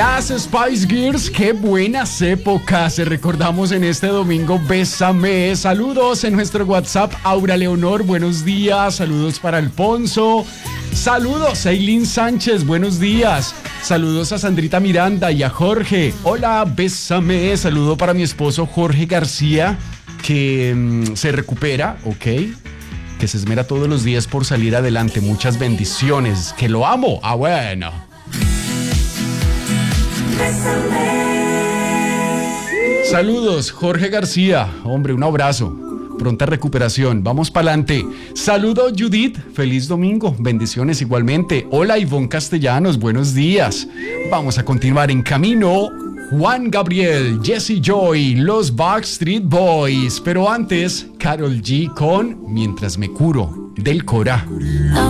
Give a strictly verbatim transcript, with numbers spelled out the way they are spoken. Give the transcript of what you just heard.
Las Spice Girls, qué buenas épocas recordamos en este domingo. Bésame. Saludos en nuestro WhatsApp. Aura Leonor, buenos días. Saludos para Alfonso. Saludos a Eileen Sánchez, buenos días. Saludos a Sandrita Miranda y a Jorge. Hola, bésame. Saludo para mi esposo Jorge García, que mmm, se recupera, ok, que se esmera todos los días por salir adelante. Muchas bendiciones, que lo amo. Ah, bueno. Saludos, Jorge García. Hombre, un abrazo. Pronta recuperación. Vamos para adelante. Saludo, Judith. Feliz domingo. Bendiciones igualmente. Hola, Ivonne Castellanos. Buenos días. Vamos a continuar en camino. Juan Gabriel, Jesse Joy, los Backstreet Boys. Pero antes, Karol G con Mientras me curo, del Cora.